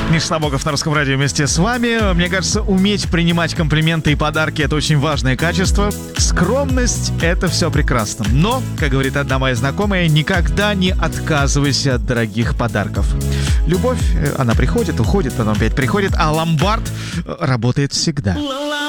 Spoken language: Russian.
Миша Сабоков на Русском радио вместе с вами. Мне кажется, уметь принимать комплименты и подарки — это очень важное качество. Скромность — это все прекрасно. Но, как говорит одна моя знакомая, никогда не отказывайся от дорогих подарков. Любовь, она приходит, уходит, потом опять приходит, а ломбард работает всегда.